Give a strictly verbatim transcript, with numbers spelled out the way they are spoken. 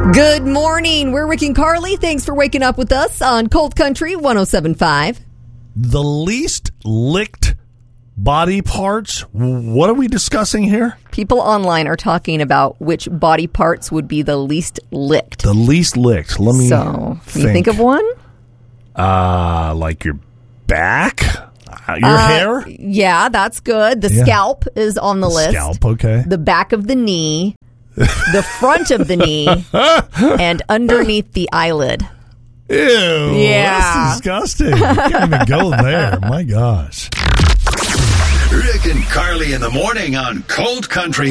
Good morning. We're Rick and Carly. Thanks for waking up with us on Cold Country one oh seven point five. The least licked body parts. What are we discussing here? People online are talking about which body parts would be the least licked. The least licked. Let me So, can think. you think of one? Uh, like your back? Uh, your Uh, hair? Yeah, that's good. The Yeah. scalp is on the list. Scalp, okay. The back of the knee, the front of the knee, and underneath the eyelid. Ew. Yeah. That's disgusting. You can't even go there. My gosh. Rick and Carly in the morning on Cold Country